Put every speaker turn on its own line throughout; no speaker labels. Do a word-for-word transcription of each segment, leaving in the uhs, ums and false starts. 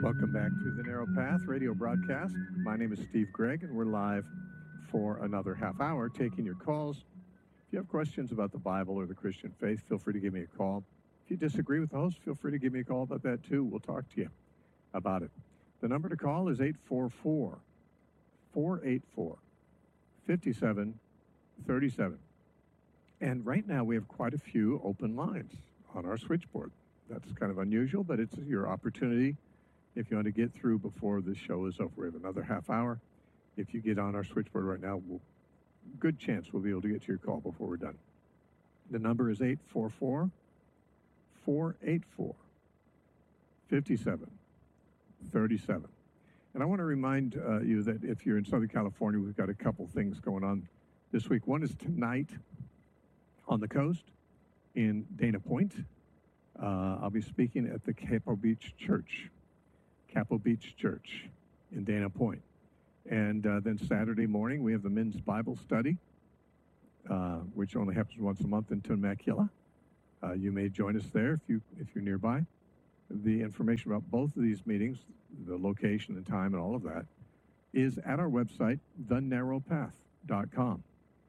Welcome back to the Narrow Path radio broadcast. My name is Steve Gregg, and we're live for another half hour taking your calls. If you have questions about the Bible or the Christian faith, feel free to give me a call. If you disagree with the host, feel free to give me a call about that too. We'll talk to you about it. The number to call is eight four four, four eight four, five seven three seven. And right now we have quite a few open lines on our switchboard. That's kind of unusual, but it's your opportunity. If you want to get through before the show is over, we have another half hour. If you get on our switchboard right now, we'll, good chance we'll be able to get to your call before we're done. The number is eight four four, four eight four, five seven three seven. And I want to remind uh, you that if you're in Southern California, we've got a couple things going on this week. One is tonight on the coast in Dana Point. Uh, I'll be speaking at the Capo Beach Church. Capo Beach Church in Dana Point. And uh, then Saturday morning, we have the men's Bible study, uh, which only happens once a month in Temecula. Uh, you may join us there if, you, if you're nearby. The information about both of these meetings, the location and time and all of that, is at our website, the narrow path dot com,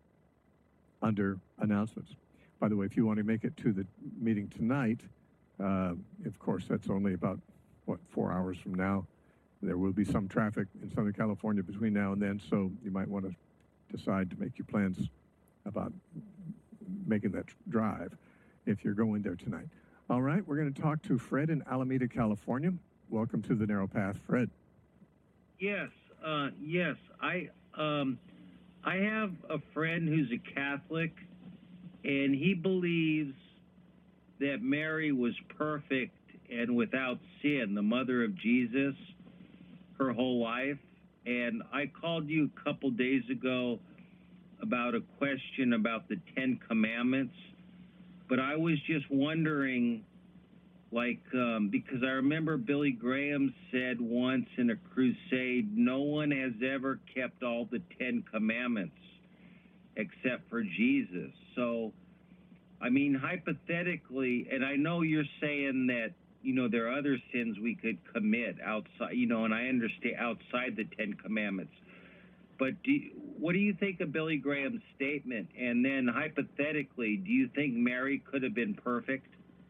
under announcements. By the way, if you want to make it to the meeting tonight, uh, of course, that's only about what, four hours from now. There will be some traffic in Southern California between now and then, so you might want to decide to make your plans about making that drive if you're going there tonight. All right, we're going to talk to Fred in Alameda, California. Welcome to the Narrow Path, Fred.
Yes, uh, yes. I um, I have a friend who's a Catholic, and he believes that Mary was perfect and without sin, the mother of Jesus, her whole life. And I called you a couple days ago about a question about the Ten Commandments, but I was just wondering, like, um, because I remember Billy Graham said once in a crusade, no one has ever kept all the Ten Commandments except for Jesus. So, I mean, hypothetically, and I know you're saying that, you know, there are other sins we could commit outside, you know, and I understand outside the Ten Commandments. But do you, what do you think of Billy Graham's statement? And then hypothetically, do you think Mary could have been perfect?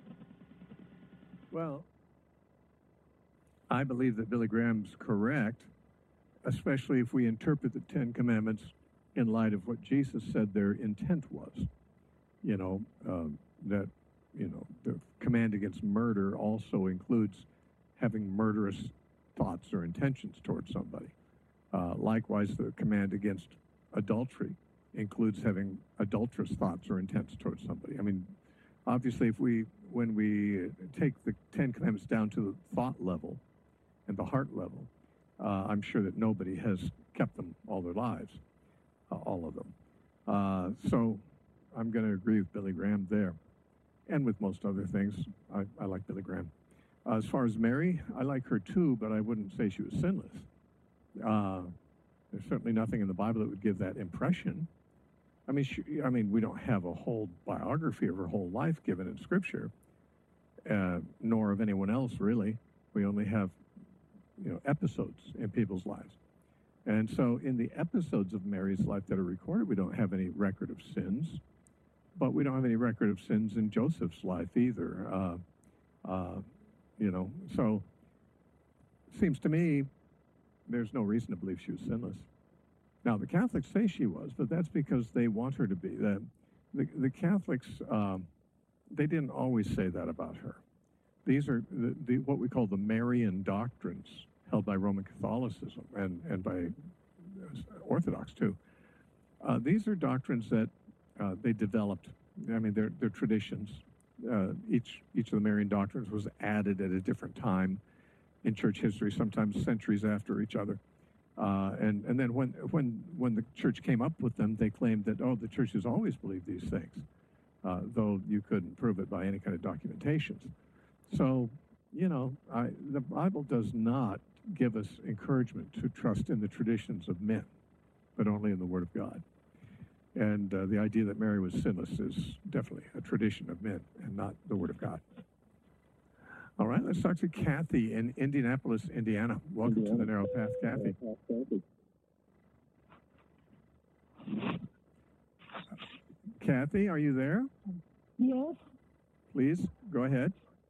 Well, I believe that Billy Graham's correct, especially if we interpret the Ten Commandments in light of what Jesus said their intent was. You know, um, that, you know, the command against murder also includes having murderous thoughts or intentions towards somebody. Uh, likewise, the command against adultery includes having adulterous thoughts or intents towards somebody. I mean, obviously, if we, when we take the Ten Commandments down to the thought level and the heart level, uh, I'm sure that nobody has kept them all their lives, uh, all of them. Uh, so I'm going to agree with Billy Graham there. And with most other things, I, I like Billy Graham. Uh, as far as Mary, I like her too, but I wouldn't say she was sinless. Uh, there's certainly nothing in the Bible that would give that impression. I mean, she, I mean, we don't have a whole biography of her whole life given in Scripture, uh, nor of anyone else really. We only have, you know, episodes in people's lives. And so in the episodes of Mary's life that are recorded, we don't have any record of sins. But we don't have any record of sins in Joseph's life either. Uh, uh, you know, so it seems to me there's no reason to believe she was sinless. Now, the Catholics say she was, but that's because they want her to be. The, the, the Catholics, um, they didn't always say that about her. These are the, the, what we call the Marian doctrines held by Roman Catholicism and, and by Orthodox too. Uh, these are doctrines that Uh, they developed. I mean, they're, they're traditions. Uh, each each of the Marian doctrines was added at a different time in church history, sometimes centuries after each other. Uh, and and then when when when the church came up with them, they claimed that, oh, the church has always believed these things, uh, though you couldn't prove it by any kind of documentations. So, you know, I, the Bible does not give us encouragement to trust in the traditions of men, but only in the Word of God. And uh, the idea that Mary was sinless is definitely a tradition of men and not the Word of God. All right, let's talk to Kathy in Indianapolis, Indiana. Welcome Indiana. to the Narrow Path, Kathy. Kathy, are you there?
Yes.
Please, go ahead.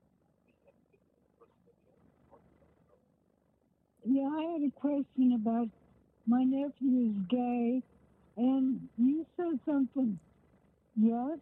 Yeah, I had a question about my nephew is gay, and you said something. Yes?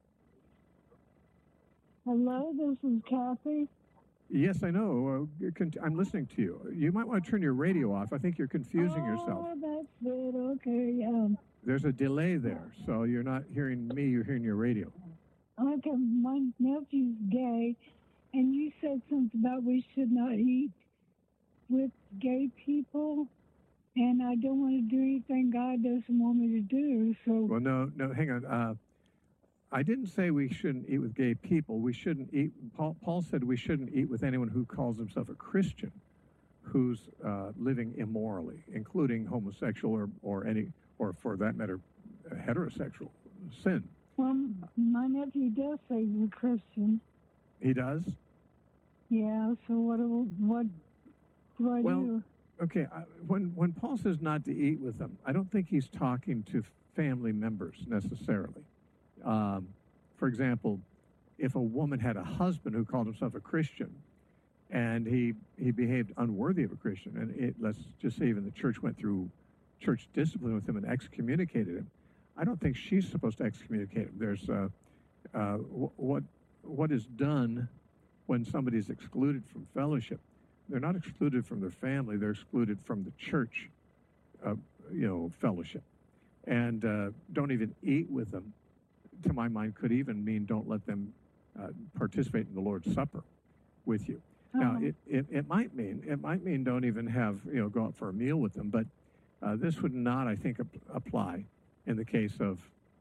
Hello, this is Kathy.
Yes, I know. Uh, I'm listening to you. You might want to turn your radio off. I think you're confusing
oh,
yourself.
Oh, that's it. Okay. Um,
There's a delay there, so you're not hearing me, you're hearing your radio.
Okay, my nephew's gay, and you said something about we should not eat with gay people, and I don't want to do anything God doesn't want me to do, so...
Well, no, no, hang on. Uh, I didn't say we shouldn't eat with gay people. We shouldn't eat... Paul, Paul said we shouldn't eat with anyone who calls himself a Christian who's uh, living immorally, including homosexual or, or any, or for that matter, heterosexual sin.
Well, my nephew does say he's a Christian.
He does?
Yeah, so what do, what do I
well,
do?
Okay, I, when, when Paul says not to eat with them, I don't think he's talking to family members necessarily. Um, for example, if a woman had a husband who called himself a Christian and he, he behaved unworthy of a Christian, and it, let's just say even the church went through church discipline with him and excommunicated him, I don't think she's supposed to excommunicate him. There's uh, uh, what what is done when somebody's excluded from fellowship. They're not excluded from their family. They're excluded from the church, uh, you know, fellowship, and uh, don't even eat with them. To my mind, could even mean don't let them uh, participate in the Lord's Supper with you. Uh-huh. Now, it, it it might mean it might mean don't even have you know go out for a meal with them, but uh, this would not, I think, ap- apply. In the case of,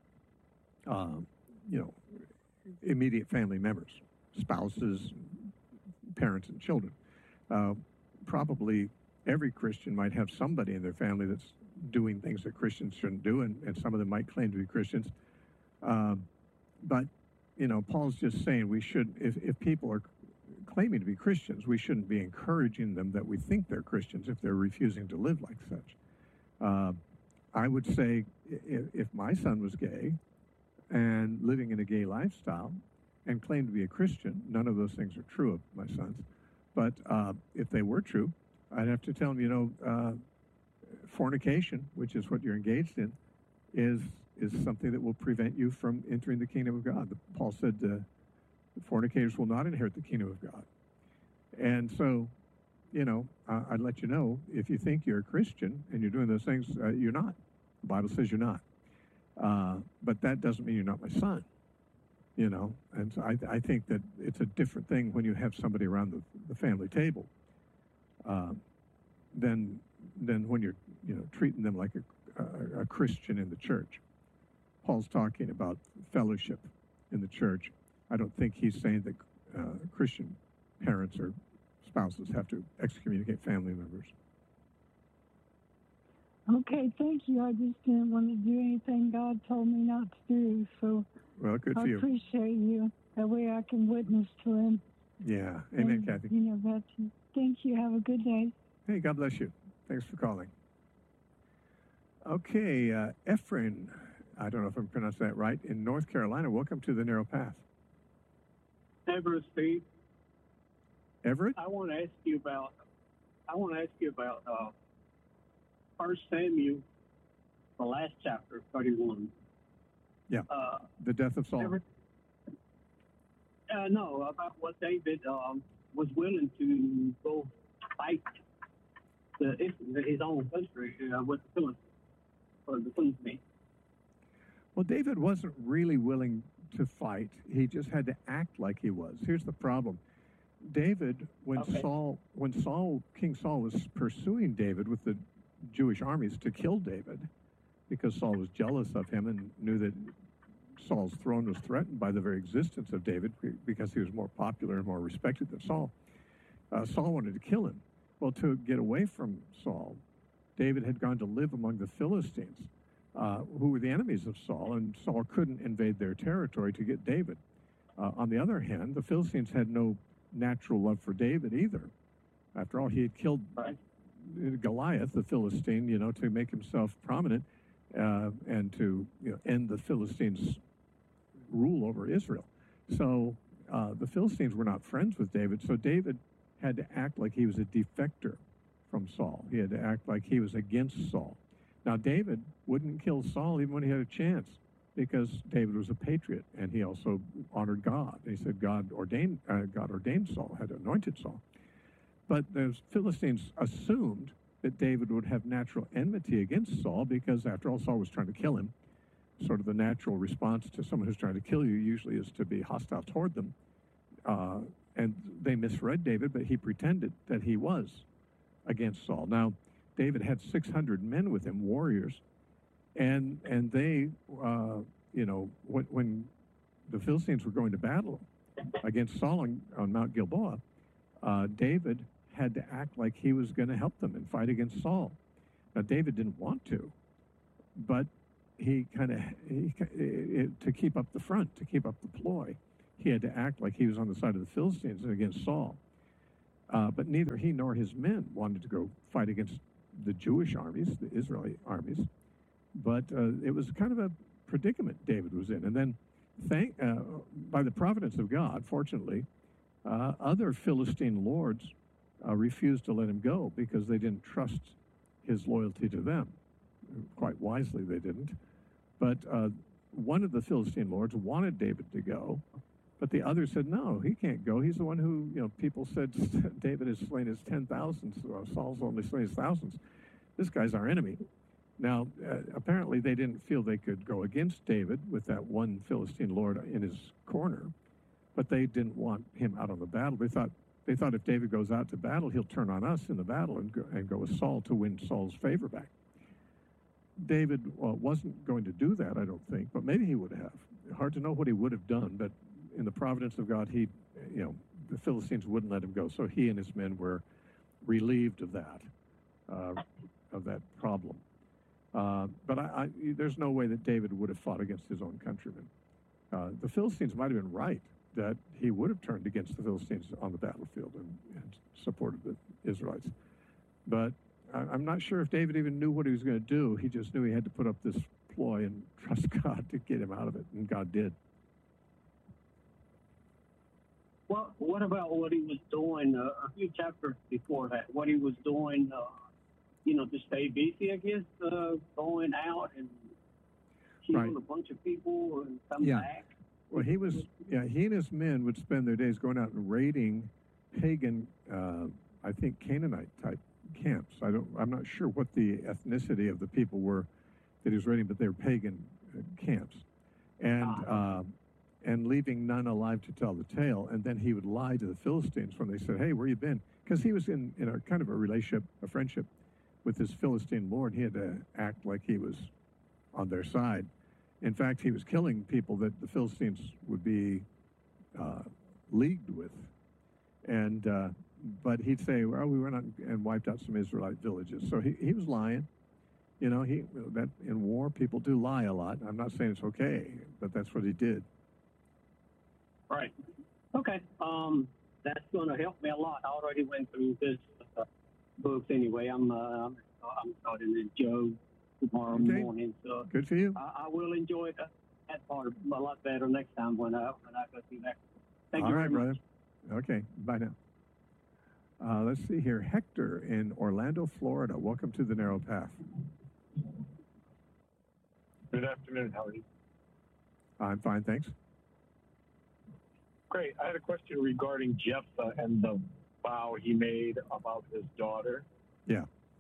um, you know, immediate family members, spouses, parents, and children. Uh, probably every Christian might have somebody in their family that's doing things that Christians shouldn't do, and, and some of them might claim to be Christians. Um, but, you know, Paul's just saying we should, if, if people are claiming to be Christians, we shouldn't be encouraging them that we think they're Christians if they're refusing to live like such. Uh, I would say if, if my son was gay and living in a gay lifestyle and claimed to be a Christian, none of those things are true of my sons, but uh, if they were true, I'd have to tell him, you know, uh, fornication, which is what you're engaged in, is is something that will prevent you from entering the kingdom of God. The, Paul said uh, fornicators will not inherit the kingdom of God. And so, you know, uh, I'd let you know, if you think you're a Christian and you're doing those things, uh, you're not. The Bible says you're not. Uh, but that doesn't mean you're not my son, you know. And so I, I think that it's a different thing when you have somebody around the, the family table uh, than, than when you're, you know, treating them like a, a, a Christian in the church. Paul's talking about fellowship in the church. I don't think he's saying that uh, Christian parents or spouses have to excommunicate family members.
Okay, thank you. I just didn't want to do anything God told me not to do, so
well, good for
I
you.
appreciate you. That way I can witness to him.
Yeah, amen,
and,
Kathy.
You know, that's, thank you. Have a good day.
Hey, God bless you. Thanks for calling. Okay, uh, Ephraim, I don't know if I'm pronouncing that right, in North Carolina. Welcome to the Narrow Path.
Everett, Steve.
Everett?
I want to ask you about, I want to ask you about uh, First Samuel, the last chapter, thirty-one.
Yeah, uh, the death of Saul.
Everett, uh, no, about what David um, was willing to go fight the, his own country uh, with the Philistines, or the Philistines.
Well, David wasn't really willing to fight. He just had to act like he was. Here's the problem. David, when
okay.
Saul, when Saul, King Saul was pursuing David with the Jewish armies to kill David, because Saul was jealous of him and knew that Saul's throne was threatened by the very existence of David because he was more popular and more respected than Saul. Uh, Saul wanted to kill him. Well, to get away from Saul, David had gone to live among the Philistines, uh, who were the enemies of Saul, and Saul couldn't invade their territory to get David. Uh, on the other hand, the Philistines had no natural love for David either. After all, he had killed
Right.
Goliath, the Philistine, you know, to make himself prominent uh, and to you know, end the Philistines' rule over Israel. So uh, the Philistines were not friends with David, so David had to act like he was a defector from Saul. He had to act like he was against Saul. Now, David wouldn't kill Saul even when he had a chance, because David was a patriot, and he also honored God. He said God ordained, uh, God ordained Saul, had anointed Saul. But the Philistines assumed that David would have natural enmity against Saul because, after all, Saul was trying to kill him. Sort of the natural response to someone who's trying to kill you usually is to be hostile toward them. Uh, and they misread David, but he pretended that he was against Saul. Now, David had six hundred men with him, warriors, and and they, uh, you know, when, when the Philistines were going to battle against Saul on, on Mount Gilboa, uh, David had to act like he was going to help them and fight against Saul. Now, David didn't want to, but he kind of, he, to keep up the front, to keep up the ploy, he had to act like he was on the side of the Philistines and against Saul. Uh, but neither he nor his men wanted to go fight against the Jewish armies, the Israeli armies. But uh, it was kind of a predicament David was in. And then, thank, uh, by the providence of God, fortunately, uh, other Philistine lords uh, refused to let him go because they didn't trust his loyalty to them. Quite wisely, they didn't. But uh, one of the Philistine lords wanted David to go, but the other said, no, he can't go. He's the one who, you know, people said David has slain his ten thousands, uh, Saul's only slain his thousands. This guy's our enemy. Now, uh, apparently they didn't feel they could go against David with that one Philistine lord in his corner, but they didn't want him out on the battle. They thought they thought if David goes out to battle, he'll turn on us in the battle and go, and go with Saul to win Saul's favor back. David well, wasn't going to do that, I don't think, but maybe he would have. Hard to know what he would have done, but in the providence of God, he, you know, the Philistines wouldn't let him go, so he and his men were relieved of that, uh, of that problem. Uh, but I, I, there's no way that David would have fought against his own countrymen. Uh, the Philistines might have been right that he would have turned against the Philistines on the battlefield and, and supported the Israelites. But I, I'm not sure if David even knew what he was going to do. He just knew he had to put up this ploy and trust God to get him out of it, and God did.
What What about what he was doing uh, a few chapters before that? What he was doing, uh, you know, to stay busy, I guess, uh, going out and killing
Right.
a bunch of people and come
Yeah.
back.
Well, he was, yeah, he and his men would spend their days going out and raiding pagan, uh, I think Canaanite type camps. I don't, I'm not sure what the ethnicity of the people were that he was raiding, but they were pagan uh, camps. And,
Ah.
uh, and leaving none alive to tell the tale. And then he would lie to the Philistines when they said, hey, where you been? Because he was in, in a kind of a relationship, a friendship with this Philistine lord. He had to act like he was on their side. In fact, he was killing people that the Philistines would be uh, leagued with. And, uh, but he'd say, well, we went out and wiped out some Israelite villages. So he, he was lying. You know, he that in war, people do lie a lot. I'm not saying it's okay, but that's what he did.
Right. Okay. Um, that's going to help me a lot. I already went through this uh, books anyway. I'm uh, I'm, I'm starting in Job tomorrow
Okay.
morning, so
Good for you.
I, I will enjoy that, that part a lot better next time when I when I go through that. Thank
All
you
right,
very
brother.
much.
Okay, bye now. Uh, let's see here. Hector in Orlando, Florida. Welcome to the Narrow Path.
Good afternoon. How are you?
I'm fine, thanks.
Great. I had a question regarding Jephthah and the vow he made about his daughter.
Yeah.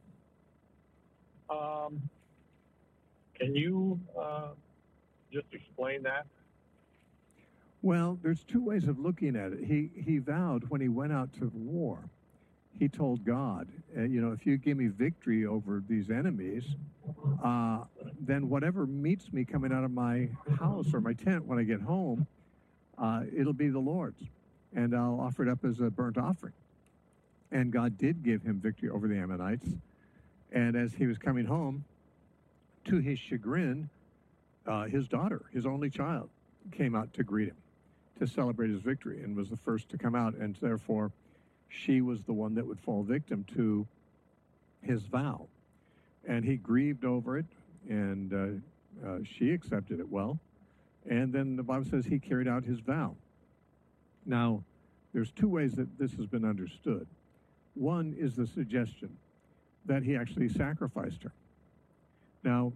Um, can you uh, just explain that?
Well, there's two ways of looking at it. He he vowed when he went out to war, he told God, uh, you know, if you give me victory over these enemies, uh, then whatever meets me coming out of my house or my tent when I get home, uh, it'll be the Lord's, and I'll offer it up as a burnt offering. And God did give him victory over the Ammonites. And as he was coming home, to his chagrin, uh, his daughter, his only child, came out to greet him. to celebrate his victory and was the first to come out, and therefore she was the one that would fall victim to his vow. And he grieved over it, and uh, uh, she accepted it well. And then the Bible says he carried out his vow. Now, there's two ways that this has been understood. One is the suggestion that he actually sacrificed her. Now,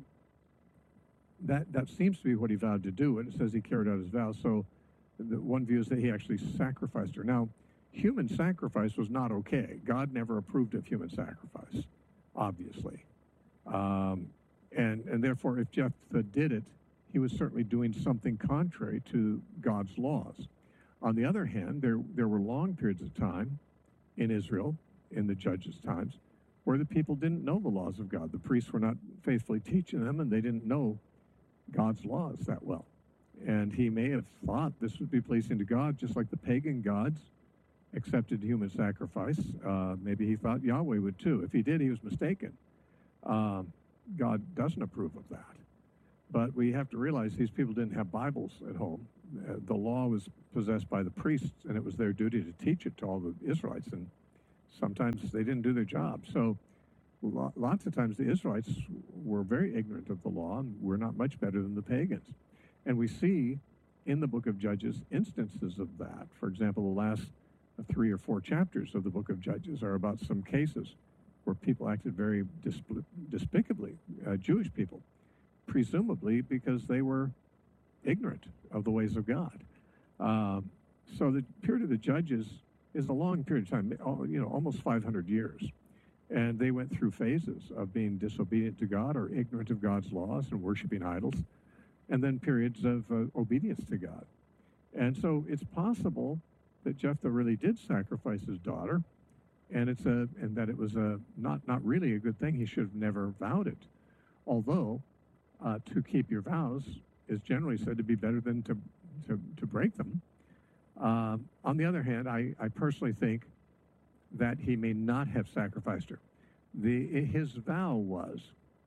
that, that seems to be what he vowed to do, and it says he carried out his vow. So the one view is that he actually sacrificed her. Now, human sacrifice was not okay. God never approved of human sacrifice, obviously. Um, and, and therefore, if Jephthah did it, he was certainly doing something contrary to God's laws. On the other hand, there, there were long periods of time in Israel, in the judges' times, where the people didn't know the laws of God. The priests were not faithfully teaching them, and they didn't know God's laws that well. And he may have thought this would be pleasing to God, just like the pagan gods accepted human sacrifice. Uh, maybe he thought Yahweh would too. If he did, he was mistaken. Um, God doesn't approve of that. But we have to realize these people didn't have Bibles at home. Uh, the law was possessed by the priests, and it was their duty to teach it to all the Israelites. And sometimes they didn't do their job. So lo- lots of times the Israelites were very ignorant of the law, and were not much better than the pagans. And we see in the book of Judges instances of that. For example, the last three or four chapters of the book of Judges are about some cases where people acted very disp- despicably, uh, Jewish people, presumably because they were ignorant of the ways of God. Um, so the period of the Judges is a long period of time, you know, almost five hundred years. And they went through phases of being disobedient to God or ignorant of God's laws and worshiping idols, and then periods of uh, obedience to God. And so it's possible that Jephthah really did sacrifice his daughter, and it's a and that it was a not not really a good thing. He should have never vowed it. Although uh, to keep your vows is generally said to be better than to to, to break them. Uh, on the other hand, I, I personally think that he may not have sacrificed her. The his vow was,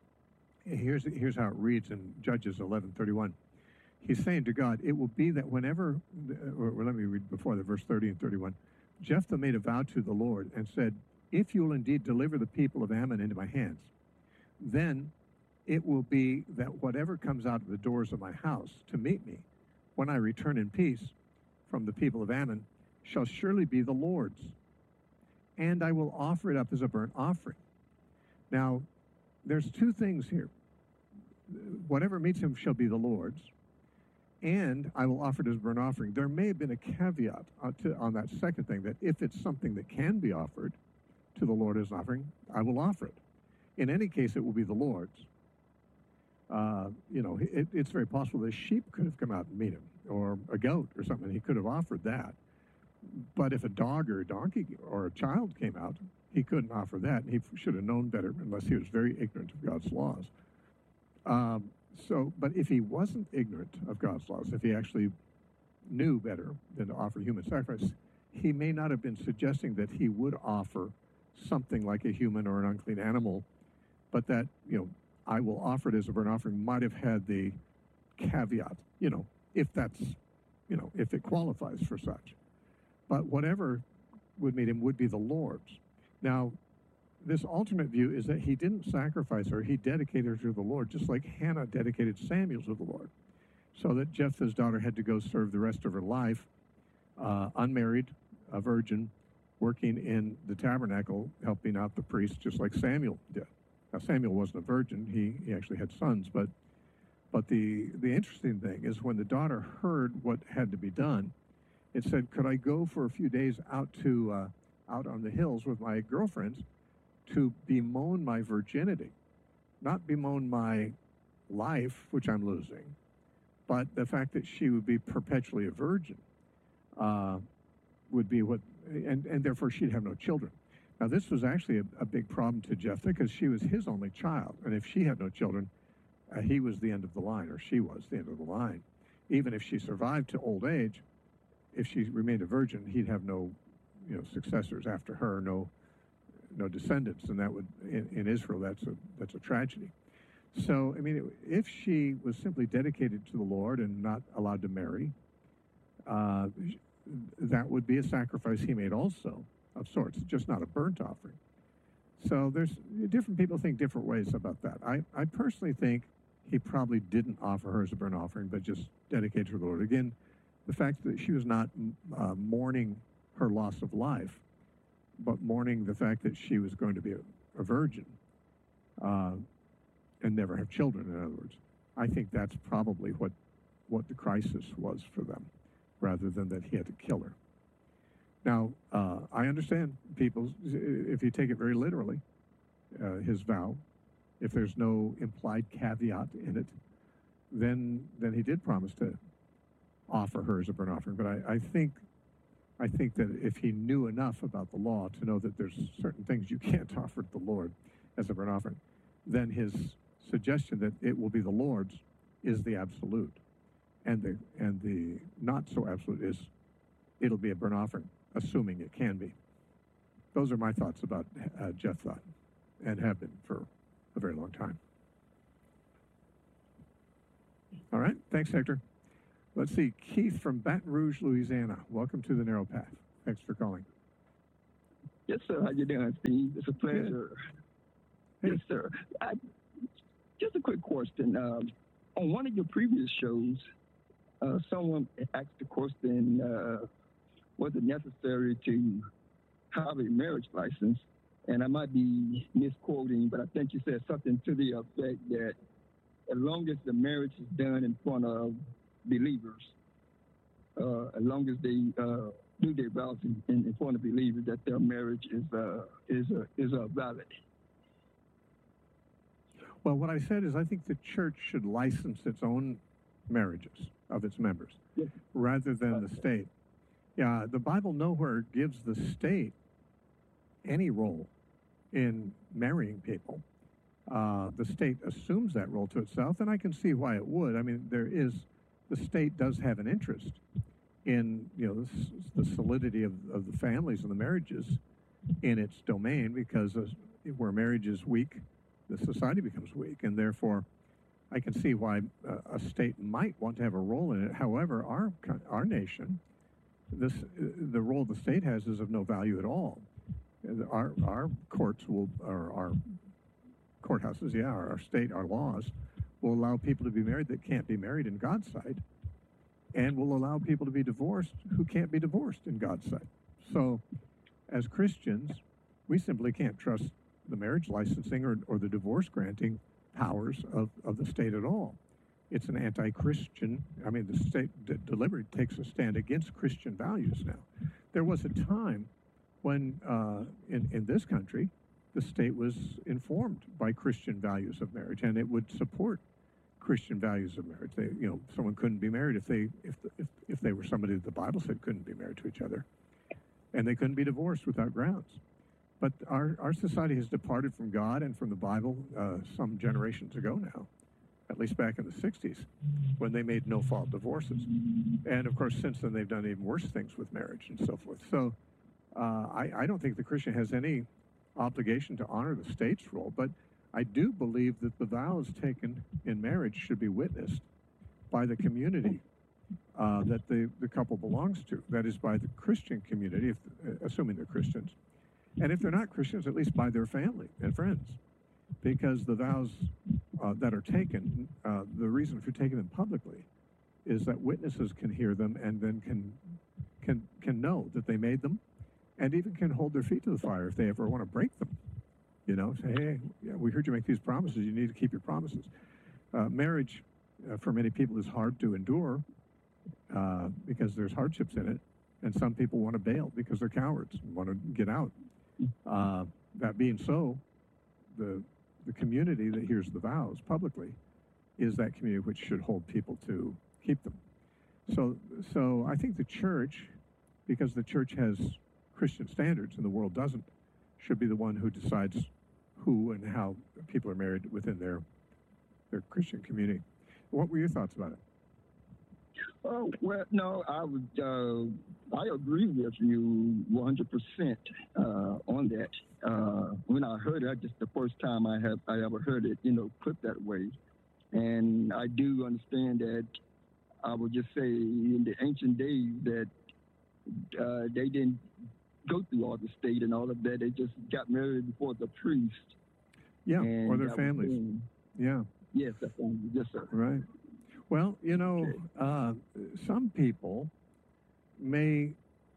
here's here's how it reads in Judges eleven thirty-one. He's saying to God, it will be that whenever, or, or let me read before the verse thirty and thirty-one. Jephthah made a vow to the Lord and said, if you will indeed deliver the people of Ammon into my hands, then it will be that whatever comes out of the doors of my house to meet me, when I return in peace from the people of Ammon, shall surely be the Lord's, and I will offer it up as a burnt offering. Now, there's two things here. Whatever meets him shall be the Lord's, and I will offer it as a burnt offering. There may have been a caveat on, to, on that second thing, that if it's something that can be offered to the Lord as an offering, I will offer it. In any case, it will be the Lord's. Uh, you know, it, it's very possible that a sheep could have come out and meet him, or a goat or something. He could have offered that. But if a dog or a donkey or a child came out, he couldn't offer that. He should have known better, unless he was very ignorant of God's laws. Um, so, but if he wasn't ignorant of God's laws, if he actually knew better than to offer human sacrifice, he may not have been suggesting that he would offer something like a human or an unclean animal, but that, you know, I will offer it as a burnt offering might have had the caveat, you know, if that's, you know, if it qualifies for such. But whatever would meet him would be the Lord's. Now, this alternate view is that he didn't sacrifice her, he dedicated her to the Lord, just like Hannah dedicated Samuel to the Lord. So that Jephthah's daughter had to go serve the rest of her life, uh, unmarried, a virgin, working in the tabernacle, helping out the priests, just like Samuel did. Now, Samuel wasn't a virgin, he, he actually had sons, but but the, the interesting thing is when the daughter heard what had to be done, it said, could I go for a few days out to uh, out on the hills with my girlfriends to bemoan my virginity, not bemoan my life, which I'm losing, but the fact that she would be perpetually a virgin uh, would be what, and, and therefore she'd have no children. Now, this was actually a, a big problem to Jephthah because she was his only child, and if she had no children, uh, he was the end of the line, or she was the end of the line. Even if she survived to old age, if she remained a virgin, he'd have no, you know, successors after her, no, no descendants, and that would, in, in Israel, that's a that's a tragedy. So, I mean, if she was simply dedicated to the Lord and not allowed to marry, uh, that would be a sacrifice he made also, of sorts, just not a burnt offering. So there's different people think different ways about that. I, I personally think he probably didn't offer her as a burnt offering, but just dedicated to the Lord. Again, the fact that she was not uh, mourning her loss of life, but mourning the fact that she was going to be a, a virgin uh, and never have children, in other words. I think that's probably what, what the crisis was for them, rather than that he had to kill her. Now, uh, I understand people, if you take it very literally, uh, his vow, if there's no implied caveat in it, then then he did promise to offer her as a burnt offering. But I, I think I think that if he knew enough about the law to know that there's certain things you can't offer to the Lord as a burnt offering, then his suggestion that it will be the Lord's is the absolute. And the and the not so absolute is it'll be a burnt offering, assuming it can be. Those are my thoughts about uh, Jephthah, and have been for a very long time. All right, thanks, Hector. Let's see, Keith from Baton Rouge, Louisiana. Welcome to the Narrow Path. Thanks for calling.
Yes, sir. How you doing, Steve? It's a pleasure.
Hey.
Yes, sir. I, just a quick question. Um, on one of your previous shows, uh, someone asked the question, uh, was it necessary to have a marriage license? And I might be misquoting, but I think you said something to the effect that as long as the marriage is done in front of believers, uh, as long as they uh, do their vows in, in front of believers, that their marriage is uh, is uh, is uh, valid.
Well, what I said is I think the church should license its own marriages of its members,
Yes.
rather than the state. Yeah, the Bible nowhere gives the state any role in marrying people. Uh, the state assumes that role to itself, and I can see why it would. I mean, there is, the state does have an interest in, you know, the, the solidity of, of the families and the marriages in its domain, because as, where marriage is weak, the society becomes weak, and therefore I can see why uh, a state might want to have a role in it. However, our our nation, this the role the state has is of no value at all. Our our courts will, or our courthouses, yeah, our, our state, our laws will allow people to be married that can't be married in God's sight, and will allow people to be divorced who can't be divorced in God's sight. So, as Christians, we simply can't trust the marriage licensing or, or the divorce granting powers of, of the state at all. It's an anti-Christian, I mean, the state d- deliberately takes a stand against Christian values now. There was a time when, uh, in, in this country, the state was informed by Christian values of marriage, and it would support Christian values of marriage. They, you know, someone couldn't be married if they, if, the, if, if they were somebody that the Bible said couldn't be married to each other, and they couldn't be divorced without grounds. But our, our society has departed from God and from the Bible uh, some generations ago now, at least back in the sixties, when they made no-fault divorces. And, of course, since then, they've done even worse things with marriage and so forth. So uh, I, I don't think the Christian has any obligation to honor the state's role, but I do believe that the vows taken in marriage should be witnessed by the community uh, that the, the couple belongs to. That is, by the Christian community, if, uh, assuming they're Christians. And if they're not Christians, at least by their family and friends. Because the vows uh, that are taken, uh, the reason for taking them publicly is that witnesses can hear them and then can, can, can know that they made them, and even can hold their feet to the fire if they ever want to break them. You know, say, hey, yeah, we heard you make these promises. You need to keep your promises. Uh, marriage, uh, for many people, is hard to endure uh, because there's hardships in it. And some people want to bail because they're cowards and want to get out. Uh, that being so, the the community that hears the vows publicly is that community which should hold people to keep them. So, so I think the church, because the church has Christian standards and the world doesn't, should be the one who decides who and how people are married within their their Christian community. What were your thoughts about it?
Oh, well, no, I would, uh, I agree with you one hundred percent uh, on that. Uh, when I heard it, just the first time I have I ever heard it, you know, put that way. And I do understand that I would just say in the ancient days that uh, they didn't go through all the state and all of that. They just got married before the priest.
Yeah,
and
or their
that was
families.
them.
Yeah.
Yes, that's family. Yes, sir.
Right. Well, you know,
Okay.
uh, some people may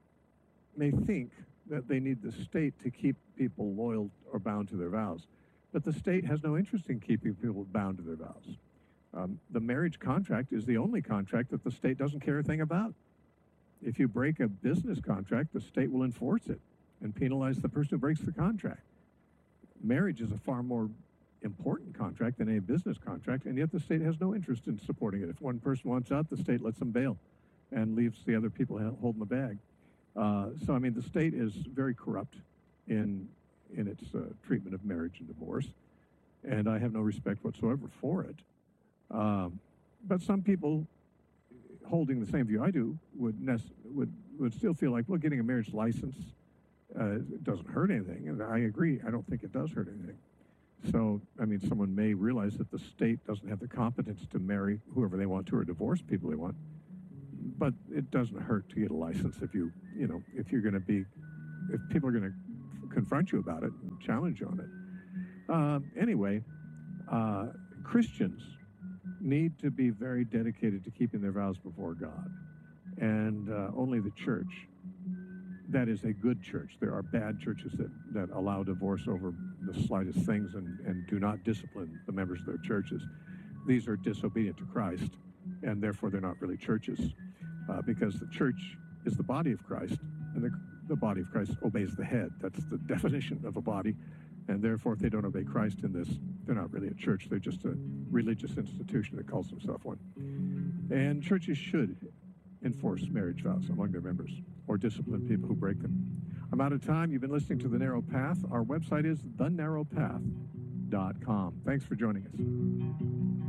may think that they need the state to keep people loyal or bound to their vows, but the state has no interest in keeping people bound to their vows. Um, the marriage contract is the only contract that the state doesn't care a thing about. If you break a business contract, the state will enforce it and penalize the person who breaks the contract. Marriage is a far more important contract than a business contract, and yet the state has no interest in supporting it. If one person wants out, the state lets them bail and leaves the other people hel- holding the bag. Uh, so, I mean, the state is very corrupt in in its uh, treatment of marriage and divorce, and I have no respect whatsoever for it. Um, but some people holding the same view I do would nec- would would still feel like, well, getting a marriage license uh, doesn't hurt anything, and I agree. I don't think it does hurt anything. So, I mean, someone may realize that the state doesn't have the competence to marry whoever they want to or divorce people they want, but it doesn't hurt to get a license if you, you know, if you're going to be, if people are going to confront you about it and challenge you on it. Uh, anyway, uh, Christians need to be very dedicated to keeping their vows before God, and uh, only the church that is a good church. There are bad churches that, that allow divorce over the slightest things and, and do not discipline the members of their churches. These are disobedient to Christ, and therefore they're not really churches, uh, because the church is the body of Christ, and the, the body of Christ obeys the head. That's the definition of a body, and therefore if they don't obey Christ in this, they're not really a church. They're just a religious institution that calls themselves one. And churches should enforce marriage vows among their members or discipline people who break them. I'm out of time. You've been listening to The Narrow Path. Our website is the narrow path dot com. Thanks for joining us.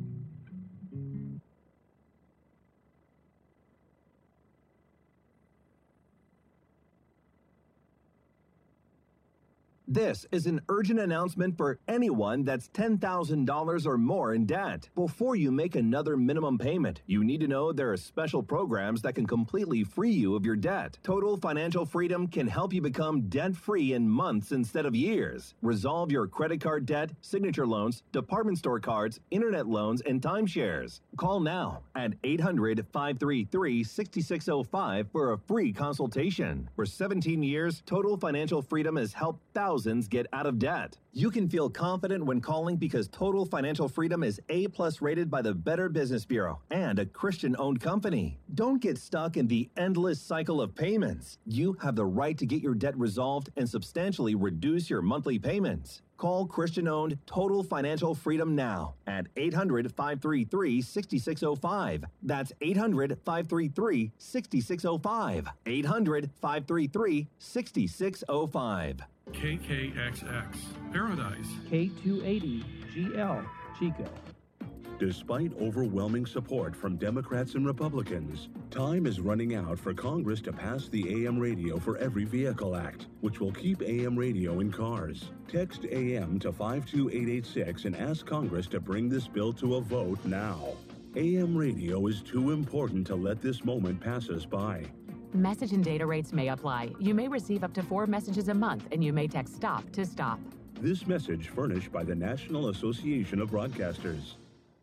This is an urgent announcement for anyone that's ten thousand dollars or more in debt. Before you make another minimum payment, you need to know there are special programs that can completely free you of your debt. Total Financial Freedom can help you become debt-free in months instead of years. Resolve your credit card debt, signature loans, department store cards, internet loans, and timeshares. Call now at eight hundred, five three three, six six zero five for a free consultation. For seventeen years, Total Financial Freedom has helped thousands get out of debt. You can feel confident when calling because Total Financial Freedom is A-plus rated by the Better Business Bureau and a Christian-owned company. Don't get stuck in the endless cycle of payments. You have the right to get your debt resolved and substantially reduce your monthly payments. Call Christian-owned Total Financial Freedom now at eight hundred, five three three, six six zero five. That's eight hundred, five three three, six six zero five. eight hundred, five three three, six six zero five.
K K X X, Paradise.
K two eighty G L, Chico.
Despite overwhelming support from Democrats and Republicans, time is running out for Congress to pass the A M Radio for Every Vehicle Act, which will keep A M radio in cars. Text A M to five two eight eight six and ask Congress to bring this bill to a vote now. A M radio is too important to let this moment pass us by.
Message and data rates may apply. You may receive up to four messages a month, and you may text STOP to stop.
This message furnished by the National Association of Broadcasters.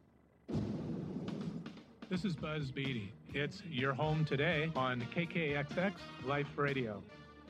This is Buzz Beatty. It's Your Home Today on K K X X Life Radio.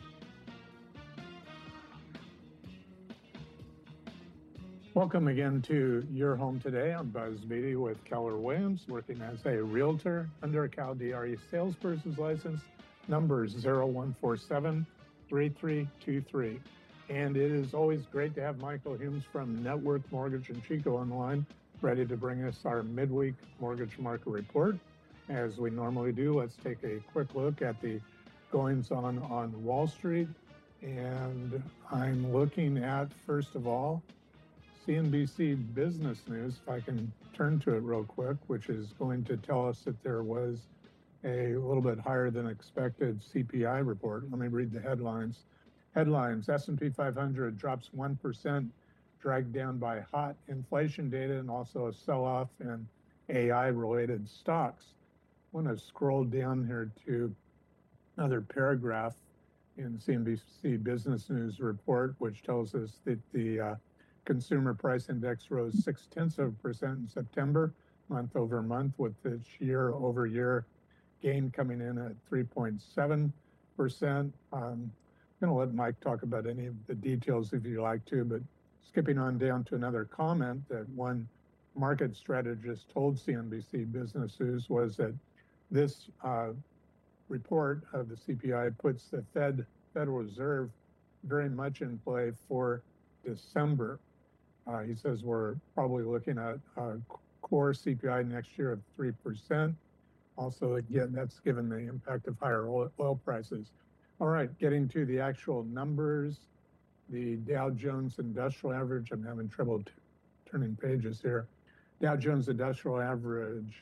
Welcome again to Your Home Today. I'm Buzz Beatty with Keller Williams, working as a realtor under a Cal D R E salesperson's license. Number is zero one four seven, three three two three. And it is always great to have Michael Humes from Network Mortgage in Chico on the line, ready to bring us our midweek mortgage market report. As we normally do, let's take a quick look at the goings on on Wall Street. And I'm looking at, first of all, C N B C Business News, if I can turn to it real quick, which is going to tell us that there was a little bit higher than expected C P I report. Let me read the headlines. Headlines, S and P five hundred drops one percent, dragged down by hot inflation data and also a sell-off in A I-related stocks. want to scroll down here to another paragraph in C N B C Business News report, which tells us that the uh, consumer price index rose six tenths of a percent in September, month over month, with its year over year gain coming in at three point seven percent. Um, I'm going to let Mike talk about any of the details if you like to, but skipping on down to another comment that one market strategist told C N B C Business News was that this uh, report of the C P I puts the Fed, Federal Reserve very much in play for December. Uh, he says we're probably looking at a core C P I next year of three percent. Also, again, that's given the impact of higher oil, oil prices. All right, getting to the actual numbers, the Dow Jones Industrial Average, I'm having trouble t- turning pages here. Dow Jones Industrial Average,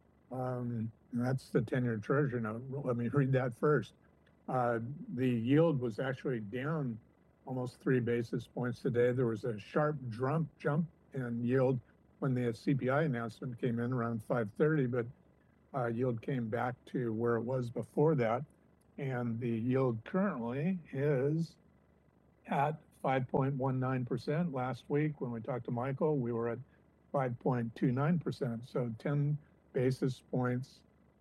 um, that's the ten-year Treasury note. Let me read that first. Uh, the yield was actually down almost three basis points today. There was a sharp jump jump in yield when the C P I announcement came in around five thirty, but uh, yield came back to where it was before that. And the yield currently is at five point one nine percent. Last week when we talked to Michael, we were at five point two nine percent. So ten basis points,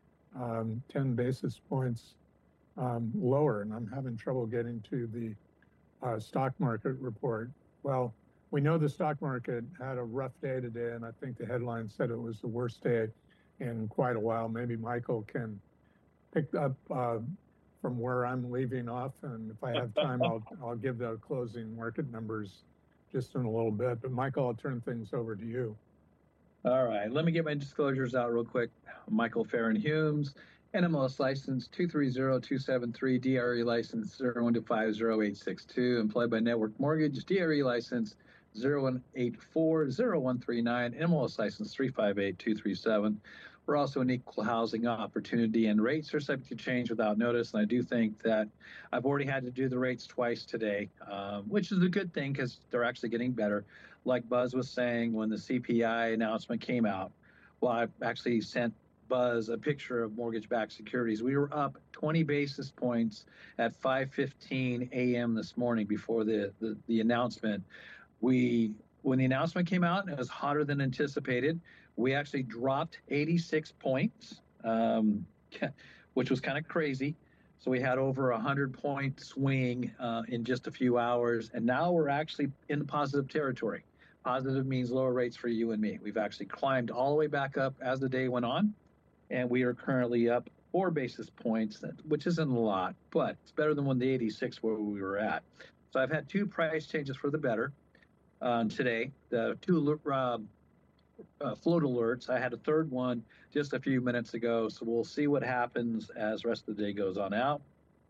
um, ten basis points um, lower. And I'm having trouble getting to the uh, stock market report. Well, we know the stock market had a rough day today, and I think the headline said it was the worst day in quite a while. Maybe Michael can pick up uh, from where I'm leaving off, and if I have time, I'll I'll give the closing market numbers just in a little bit. But Michael, I'll turn things over to you.
All right, let me get my disclosures out real quick. Michael Farron Humes, N M L S license two three zero two seven three, D R E license zero one two five zero eight six two, employed by Network Mortgage, D R E license zero one eight four zero one three nine, N M L S license three five eight two three seven. We're also an equal housing opportunity, and rates are subject to change without notice. And I do think that I've already had to do the rates twice today, um, which is a good thing because they're actually getting better. Like Buzz was saying, when the C P I announcement came out, well, I actually sent Buzz a picture of mortgage-backed securities. We were up twenty basis points at five fifteen a.m. this morning before the, the, the announcement. We, when the announcement came out, it was hotter than anticipated. We actually dropped eighty-six points, um, which was kind of crazy. So we had over a hundred point swing uh, in just a few hours. And now we're actually in the positive territory. Positive means lower rates for you and me. We've actually climbed all the way back up as the day went on. And we are currently up four basis points, which isn't a lot, but it's better than when the eighty-six where we were at. So I've had two price changes for the better uh, today. The two uh, Uh, float alerts. I had a third one just a few minutes ago, so we'll see what happens as the rest of the day goes on out.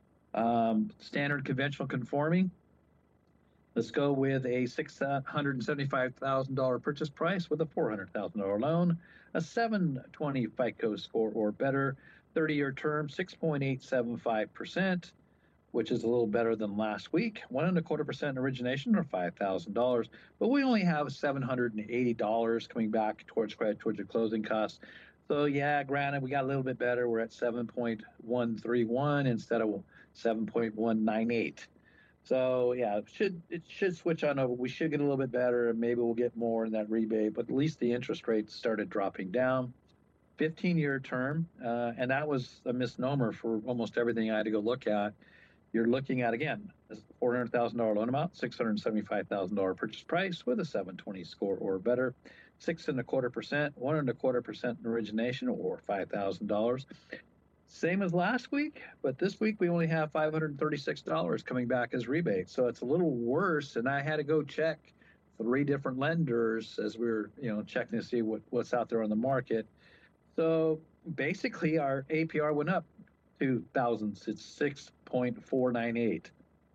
Um, standard conventional conforming. Let's go with a six hundred seventy-five thousand dollars purchase price with a four hundred thousand dollars loan, a seven twenty FICO score or better, thirty-year term, six point eight seven five percent. Which is a little better than last week. One and a quarter percent origination, or five thousand dollars, but we only have seven hundred eighty dollars coming back towards credit towards your closing costs. So yeah, granted, we got a little bit better. We're at seven point one three one instead of seven point one nine eight. So yeah, it should it should switch on over. We should get a little bit better, and maybe we'll get more in that rebate. But at least the interest rates started dropping down. fifteen-year term, uh, and that was a misnomer for almost everything I had to go look at. You're looking at, again, a four hundred thousand dollars loan amount, six hundred seventy-five thousand dollars purchase price with a seven twenty score or better, six and a quarter percent, one and a quarter percent in origination, or five thousand dollars. Same as last week, but this week we only have five hundred thirty-six dollars coming back as rebate. So it's a little worse, and I had to go check three different lenders as we were, you know, checking to see what, what's out there on the market. So basically our A P R went up two thousandths. It's six point four nine eight.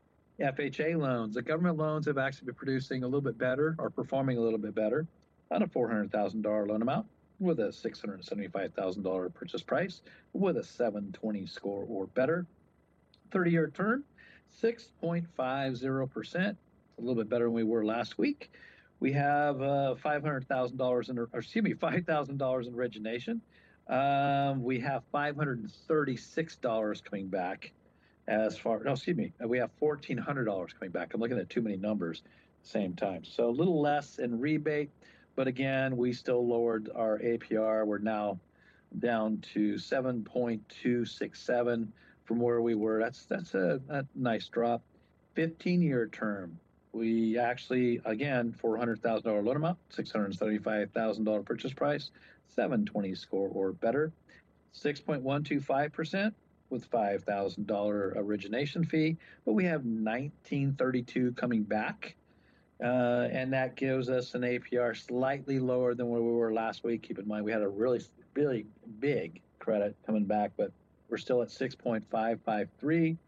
F H A loans, the government loans have actually been producing a little bit better, or performing a little bit better on a four hundred thousand dollars loan amount with a six hundred seventy-five thousand dollars purchase price with a seven twenty score or better. thirty-year term, six point five zero percent. It's a little bit better than we were last week. We have uh, five hundred thousand dollars in, or excuse me, five thousand dollars in origination Um, we have five hundred thirty-six dollars coming back. As far, no, excuse me, we have fourteen hundred dollars coming back. I'm looking at too many numbers at the same time. So a little less in rebate, but again, we still lowered our A P R. We're now down to seven point two six seven from where we were. That's that's a, a nice drop. fifteen-year term. We actually, again, four hundred thousand dollars loan amount, six hundred seventy-five thousand dollars purchase price, seven twenty score or better, six point one two five percent with five thousand dollars origination fee, but we have nineteen thirty-two coming back, uh, and that gives us an A P R slightly lower than where we were last week. Keep in mind, we had a really, really big credit coming back, but we're still at six point five five three.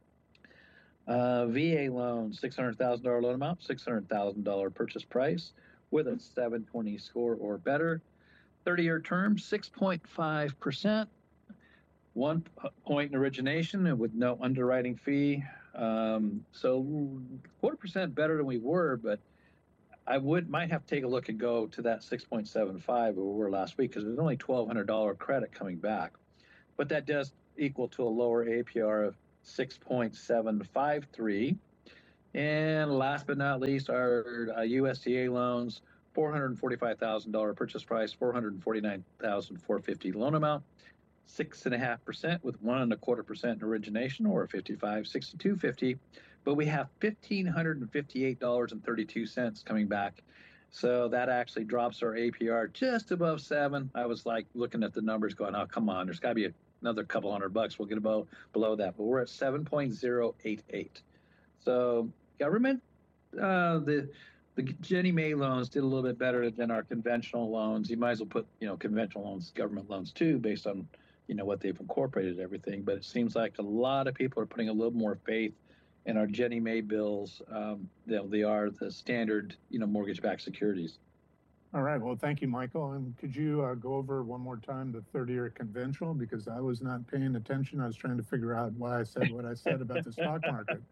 Uh, V A loan, six hundred thousand dollars loan amount, six hundred thousand dollars purchase price with a seven twenty score or better. thirty-year term, six point five percent. One point in origination and with no underwriting fee. Um, so quarter percent better than we were, but I would might have to take a look and go to that six point seven five where we were last week because there's only twelve hundred dollars credit coming back. But that does equal to a lower A P R of six point seven five three. And last but not least, our uh, U S D A loans, four hundred forty-five thousand dollars purchase price, four hundred forty-nine thousand four hundred fifty dollars loan amount, six and a half percent with one and a quarter percent in origination, or fifty-five sixty-two fifty. But we have one thousand five hundred fifty-eight dollars and thirty-two cents coming back. So that actually drops our A P R just above seven. I was like looking at the numbers going, oh, come on, there's got to be a another couple hundred bucks. We'll get about below that, but we're at seven point zero eight eight. So government, uh, the the Ginnie Mae loans did a little bit better than our conventional loans. You might as well put, you know, conventional loans, government loans too, based on, you know, what they've incorporated everything. But it seems like a lot of people are putting a little more faith in our Ginnie Mae bills. Um, they, they are the standard, you know, mortgage-backed securities.
All right. Well, thank you, Michael. And could you uh, go over one more time the thirty-year conventional? Because I was not paying attention. I was trying to figure out why I said what I said about the stock market.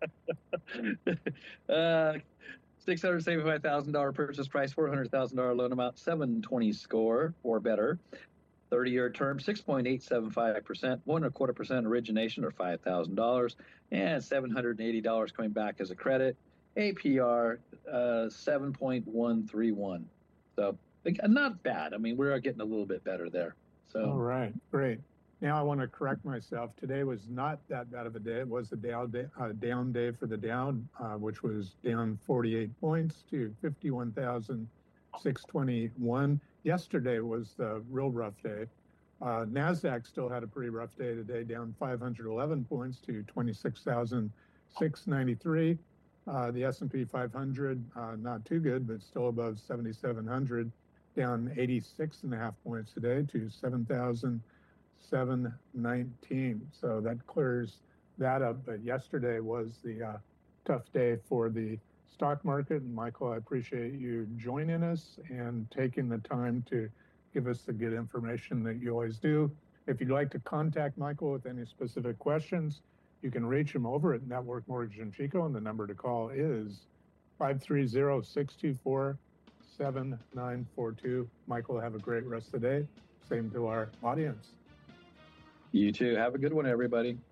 uh, six hundred seventy-five thousand dollars purchase price, four hundred thousand dollars loan amount, seven twenty score or better. thirty-year term, six point eight seven five percent, one and a quarter percent origination or five thousand dollars, and seven hundred eighty dollars coming back as a credit. A P R, uh, seven point one three one. So not bad. I mean, we are getting a little bit better there. So
all right, great. Now I want to correct myself. Today was not that bad of a day. It was a down day, uh, down day for the Dow, uh, which was down forty-eight points to fifty-one thousand six hundred twenty-one. Yesterday was the real rough day. Uh, NASDAQ still had a pretty rough day today, down five hundred eleven points to twenty-six thousand six hundred ninety-three. Uh, the S and P five hundred, uh, not too good, but still above seventy-seven hundred, down eighty-six and a half points today to seven thousand seven hundred nineteen. So that clears that up. But yesterday was the uh, tough day for the stock market. And Michael, I appreciate you joining us and taking the time to give us the good information that you always do. If you'd like to contact Michael with any specific questions, you can reach him over at Network Mortgage in Chico, and the number to call is five three zero, six two four, seven nine four two. Michael, have a great rest of the day. Same to our audience.
You too. Have a good one, everybody.